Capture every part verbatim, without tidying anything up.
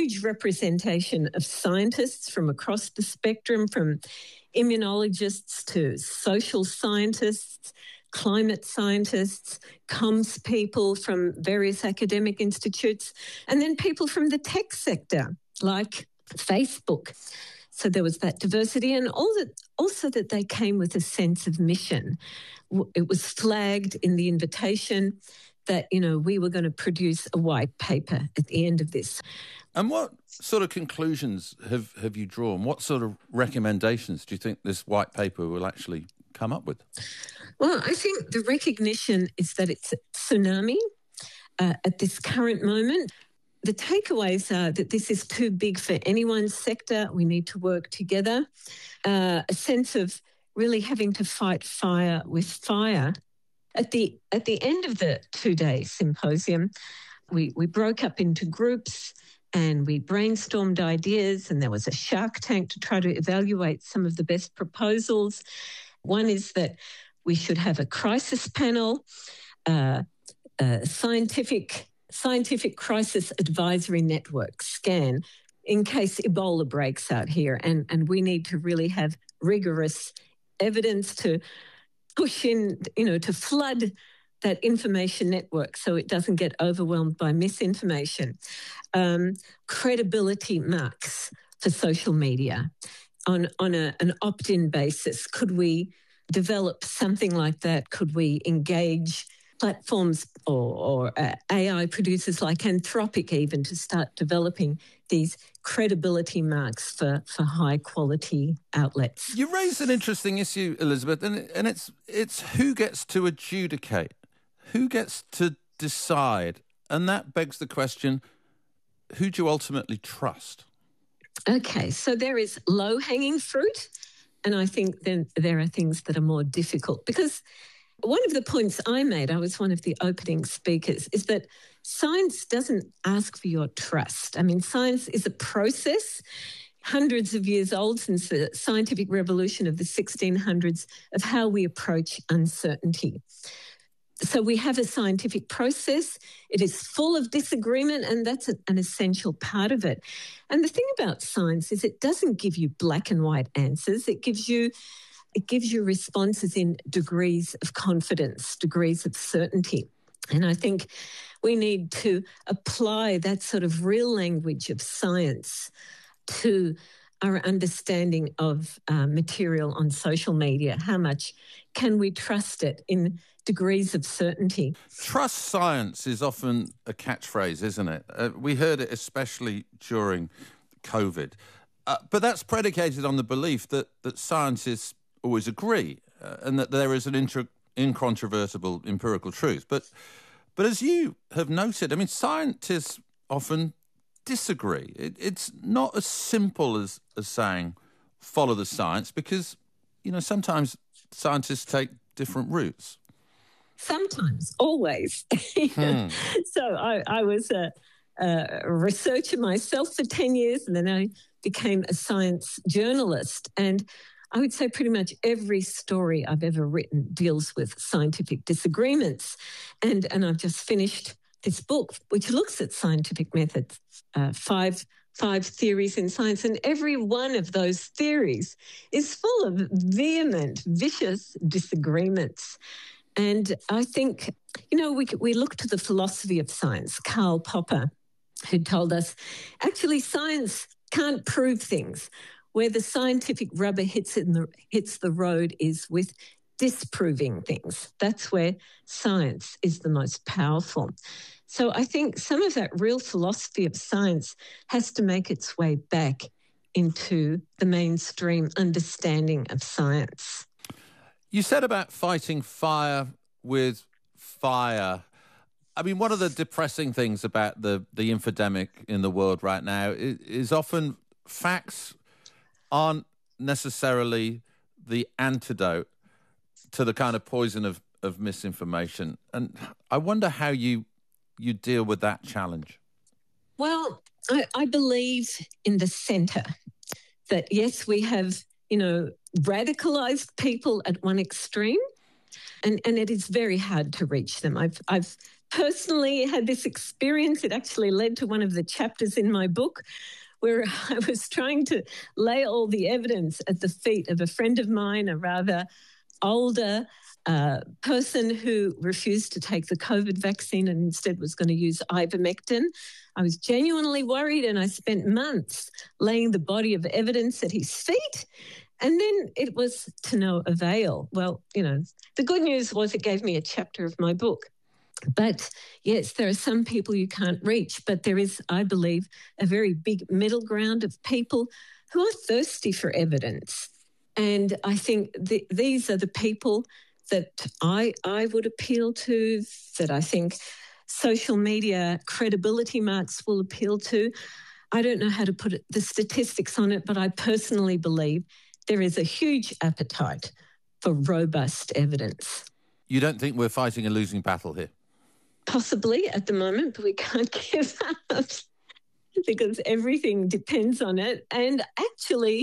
huge representation of scientists from across the spectrum, from immunologists to social scientists, climate scientists, comms people from various academic institutes, and then people from the tech sector, like Facebook. So there was that diversity, and all that, also that they came with a sense of mission. It was flagged in the invitation that, you know, we were going to produce a white paper at the end of this. And what sort of conclusions have, have you drawn? What sort of recommendations do you think this white paper will actually come up with? Well, I think the recognition is that it's a tsunami uh, at this current moment. The takeaways are that this is too big for any one sector. We need to work together. Uh, a sense of really having to fight fire with fire. At the at the end of the two-day symposium, we, we broke up into groups and we brainstormed ideas, and there was a Shark Tank to try to evaluate some of the best proposals. One is that we should have a crisis panel, uh, a scientific scientific crisis advisory network, SCAN, in case Ebola breaks out here. And, and we need to really have rigorous evidence to push in, you know, to flood that information network so it doesn't get overwhelmed by misinformation. Um, credibility marks for social media on, on a, an opt-in basis. Could we develop something like that? Could we engage platforms or, or uh, A I producers like Anthropic even to start developing these credibility marks for, for high-quality outlets? You raise an interesting issue, Elizabeth, and, and it's it's who gets to adjudicate, who gets to decide, and that begs the question, who do you ultimately trust? Okay, so there is low-hanging fruit, and I think then there are things that are more difficult, because one of the points I made, I was one of the opening speakers, is that science doesn't ask for your trust. I mean, science is a process, hundreds of years old since the scientific revolution of the sixteen hundreds, of how we approach uncertainty. So we have a scientific process. It is full of disagreement, and that's a, an essential part of it. And the thing about science is it doesn't give you black and white answers. It gives you It gives you responses in degrees of confidence, degrees of certainty. And I think we need to apply that sort of real language of science to our understanding of uh, material on social media. How much can we trust it in degrees of certainty? Trust science is often a catchphrase, isn't it? Uh, we heard it especially during COVID. Uh, but that's predicated on the belief that, that science is always agree uh, and that there is an intro- incontrovertible empirical truth. But but as you have noted, I mean, scientists often disagree. It, it's not as simple as, as saying follow the science because, you know, sometimes scientists take different routes. Sometimes, always. hmm. So I, I was a, a researcher myself for ten years, and then I became a science journalist. And I would say pretty much every story I've ever written deals with scientific disagreements. And, and I've just finished this book, which looks at scientific methods, uh, five, five theories in science. And every one of those theories is full of vehement, vicious disagreements. And I think, you know, we, we look to the philosophy of science, Karl Popper, who told us, actually, science can't prove things. Where the scientific rubber hits in the hits the road is with disproving things. That's where science is the most powerful. So I think some of that real philosophy of science has to make its way back into the mainstream understanding of science. You said about fighting fire with fire. I mean, one of the depressing things about the, the infodemic in the world right now is, is often facts aren't necessarily the antidote to the kind of poison of, of misinformation. And I wonder how you you deal with that challenge. Well, I, I believe in the centre, that yes, we have, you know, radicalised people at one extreme, and, and it is very hard to reach them. I've I've personally had this experience. It actually led to one of the chapters in my book where I was trying to lay all the evidence at the feet of a friend of mine, a rather older uh, person who refused to take the COVID vaccine and instead was going to use ivermectin. I was genuinely worried, and I spent months laying the body of evidence at his feet. And then it was to no avail. Well, you know, the good news was it gave me a chapter of my book. But yes, there are some people you can't reach, but there is, I believe, a very big middle ground of people who are thirsty for evidence. And I think the, these are the people that I, I would appeal to, that I think social media credibility marks will appeal to. I don't know how to put it, the statistics on it, but I personally believe there is a huge appetite for robust evidence. You don't think we're fighting a losing battle here? Possibly at the moment, but we can't give up because everything depends on it. And actually,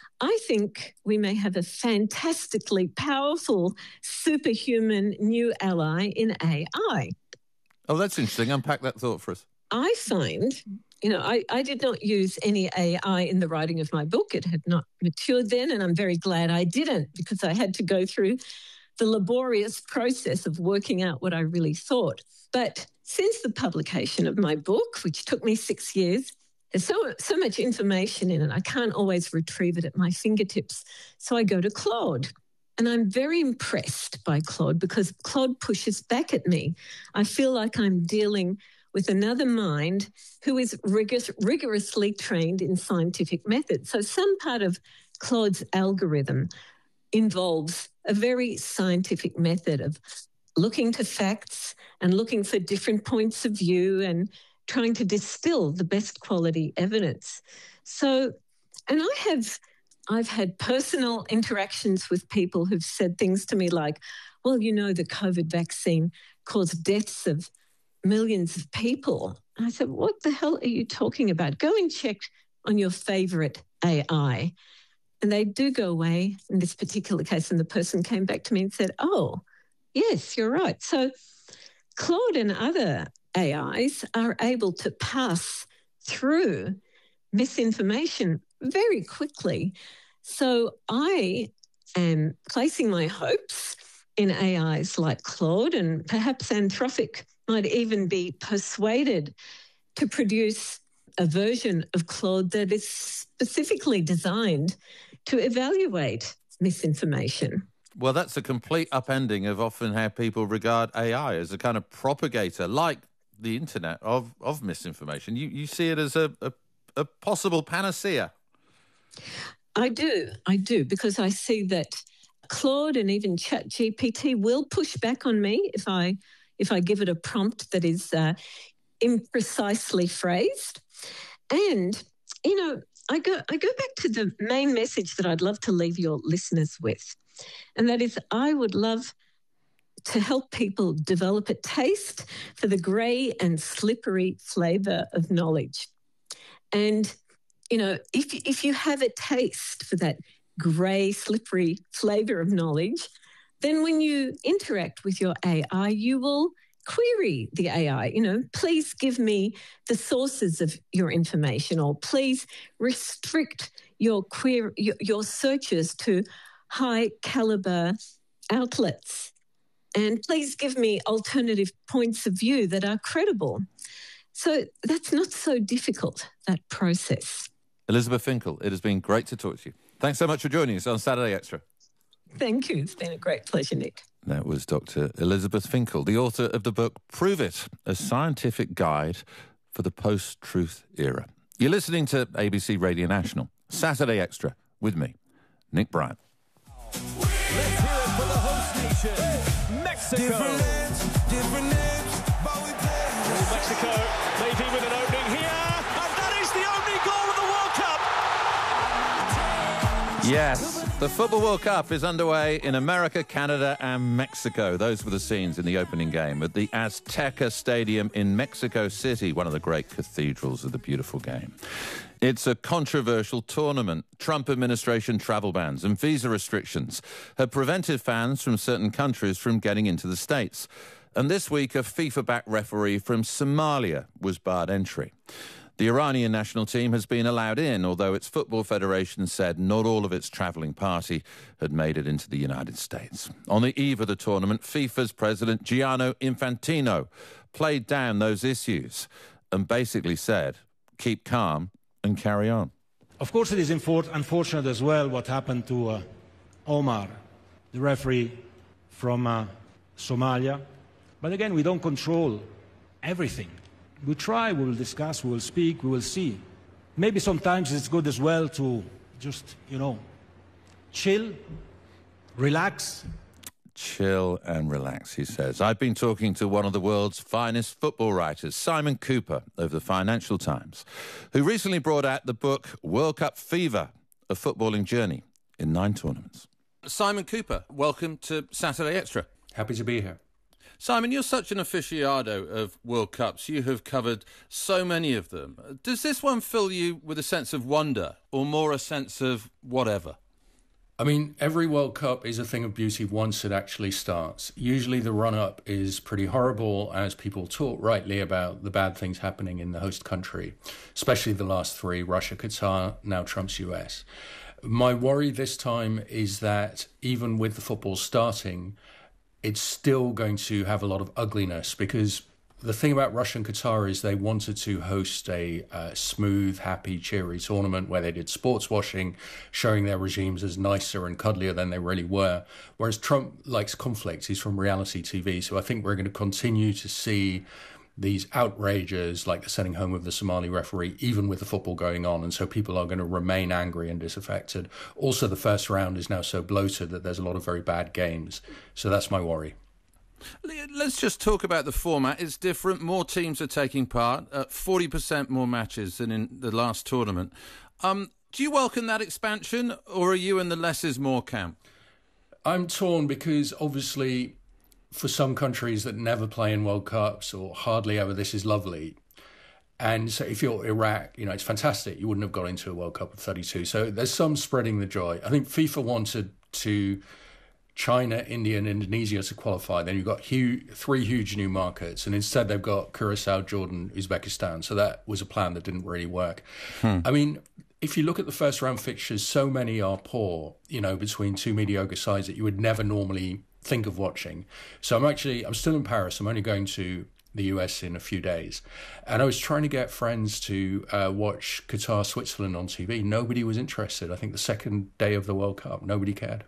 I think we may have a fantastically powerful, superhuman new ally in A I. Oh, that's interesting. Unpack that thought for us. I find, you know, I, I did not use any A I in the writing of my book. It had not matured then, and I'm very glad I didn't because I had to go through the laborious process of working out what I really thought. But since the publication of my book, which took me six years, there's so, so much information in it, I can't always retrieve it at my fingertips. So I go to Claude. And I'm very impressed by Claude because Claude pushes back at me. I feel like I'm dealing with another mind who is rigorous, rigorously trained in scientific methods. So some part of Claude's algorithm involves a very scientific method of looking to facts and looking for different points of view and trying to distill the best quality evidence. So, and I have, I've had personal interactions with people who've said things to me like, well, you know, the COVID vaccine caused deaths of millions of people. And I said, what the hell are you talking about? Go and check on your favourite A I. And they do go away in this particular case. And the person came back to me and said, oh, yes, you're right. So Claude and other A Is are able to pass through misinformation very quickly. So I am placing my hopes in A Is like Claude, and perhaps Anthropic might even be persuaded to produce a version of Claude that is specifically designed to evaluate misinformation. Well, that's a complete upending of often how people regard A I as a kind of propagator, like the internet, of, of misinformation. You you see it as a, a, a possible panacea. I do, I do, because I see that Claude and even ChatGPT will push back on me if I if I give it a prompt that is uh, imprecisely phrased. And, you know, I go I go back to the main message that I'd love to leave your listeners with, and that is I would love to help people develop a taste for the grey and slippery flavour of knowledge. And, you know, if if you have a taste for that grey, slippery flavour of knowledge, then when you interact with your A I, you will query the A I. You know, please give me the sources of your information, or please restrict your query, your, your searches to high caliber outlets. And please give me alternative points of view that are credible. So that's not so difficult, that process. Elizabeth Finkel, it has been great to talk to you. Thanks so much for joining us on Saturday Extra. Thank you. It's been a great pleasure, Nick. That was Doctor Elizabeth Finkel, the author of the book Prove It, a scientific guide for the post-truth era. You're listening to A B C Radio National, Saturday Extra, with me, Nick Bryant. Let's hear it for the host nation, Mexico. Different names, different names, but we play. Well, Mexico maybe with an opening here, and that is the only goal of the World Cup. Yes, the Football World Cup is underway in America, Canada and Mexico. Those were the scenes in the opening game at the Azteca Stadium in Mexico City, one of the great cathedrals of the beautiful game. It's a controversial tournament. Trump administration travel bans and visa restrictions have prevented fans from certain countries from getting into the States. And this week, a FIFA-backed referee from Somalia was barred entry. The Iranian national team has been allowed in, although its football federation said not all of its travelling party had made it into the United States. On the eve of the tournament, FIFA's president, Gianni Infantino, played down those issues and basically said, keep calm and carry on. Of course, it is unfortunate as well what happened to uh, Omar, the referee from uh, Somalia. But again, we don't control everything. We try, we will discuss, we will speak, we will see. Maybe sometimes it's good as well to just, you know, chill, relax. Chill and relax, he says. I've been talking to one of the world's finest football writers, Simon Cooper of the Financial Times, who recently brought out the book World Cup Fever, a footballing journey in nine tournaments. Simon Cooper, welcome to Saturday Extra. Happy to be here. Simon, you're such an aficionado of World Cups. You have covered so many of them. Does this one fill you with a sense of wonder or more a sense of whatever? I mean, every World Cup is a thing of beauty once it actually starts. Usually the run-up is pretty horrible as people talk rightly about the bad things happening in the host country, especially the last three, Russia, Qatar, now Trump's U S. My worry this time is that even with the football starting, it's still going to have a lot of ugliness, because the thing about Russia and Qatar is they wanted to host a uh, smooth, happy, cheery tournament where they did sports washing, showing their regimes as nicer and cuddlier than they really were. Whereas Trump likes conflict. He's from reality T V. So I think we're going to continue to see these outrages like the sending home of the Somali referee, even with the football going on. And so people are going to remain angry and disaffected. Also, the first round is now so bloated that there's a lot of very bad games. So that's my worry. Let's just talk about the format. It's different. More teams are taking part. Uh, forty percent more matches than in the last tournament. Um, do you welcome that expansion, or are you in the less is more camp? I'm torn because obviously for some countries that never play in World Cups or hardly ever, this is lovely. And so if you're Iraq, you know, it's fantastic. You wouldn't have got into a World Cup of thirty-two. So there's some spreading the joy. I think FIFA wanted to China, India and Indonesia to qualify. Then you've got huge, three huge new markets. And instead they've got Curacao, Jordan, Uzbekistan. So that was a plan that didn't really work. Hmm. I mean, if you look at the first round fixtures, so many are poor, you know, between two mediocre sides that you would never normally think of watching. So I'm actually, I'm still in Paris. I'm only going to the U S in a few days. And I was trying to get friends to uh, watch Qatar, Switzerland on T V. Nobody was interested. I think the second day of the World Cup, nobody cared.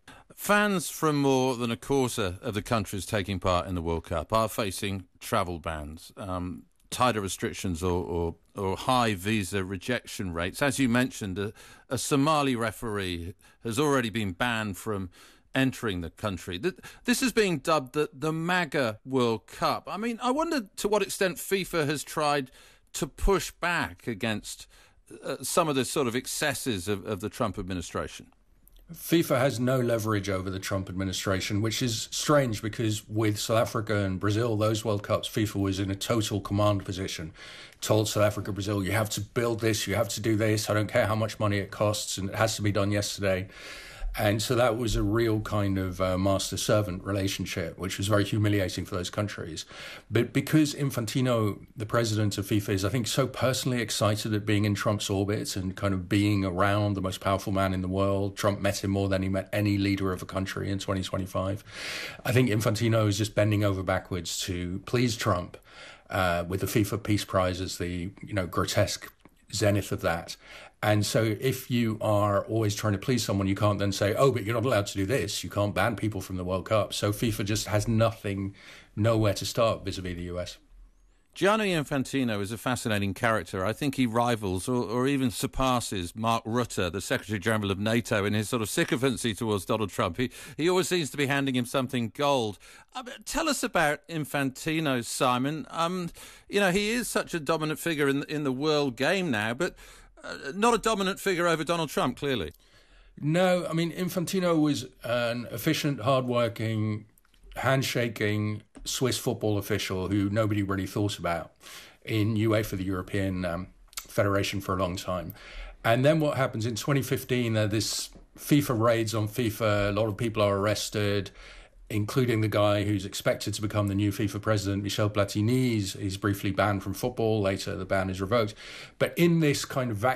Fans from more than a quarter of the countries taking part in the World Cup are facing travel bans, um, tighter restrictions or, or, or high visa rejection rates. As you mentioned, a, a Somali referee has already been banned from entering the country. This is being dubbed the, the MAGA World Cup. I mean, I wonder to what extent FIFA has tried to push back against uh, some of the sort of excesses of, of the Trump administration. FIFA has no leverage over the Trump administration, which is strange because with South Africa and Brazil, those World Cups, FIFA was in a total command position. Told South Africa, Brazil, you have to build this, you have to do this, I don't care how much money it costs, and it has to be done yesterday. And so that was a real kind of uh, master-servant relationship, which was very humiliating for those countries. But because Infantino, the president of FIFA, is, I think, so personally excited at being in Trump's orbit and kind of being around the most powerful man in the world, Trump met him more than he met any leader of a country in twenty twenty-five. I think Infantino is just bending over backwards to please Trump, uh, with the FIFA Peace Prize as the, you know, grotesque zenith of that. And so if you are always trying to please someone, you can't then say, oh, but you're not allowed to do this. You can't ban people from the World Cup. So FIFA just has nothing, nowhere to start vis-a-vis the U S. Gianni Infantino is a fascinating character. I think he rivals or, or even surpasses Mark Rutte, the Secretary General of NATO, in his sort of sycophancy towards Donald Trump. He, he always seems to be handing him something gold. Uh, tell us about Infantino, Simon. Um, you know, he is such a dominant figure in, in the world game now, but Uh, not a dominant figure over Donald Trump, clearly. No, I mean, Infantino was an efficient, hardworking, handshaking Swiss football official who nobody really thought about in UEFA, the European um, Federation, for a long time. And then what happens in twenty fifteen, uh, this FIFA raids on FIFA, a lot of people are arrested. including the guy who's expected to become the new FIFA president, Michel Platini. He's, he's briefly banned from football. Later, the ban is revoked. But in this kind of vacuum,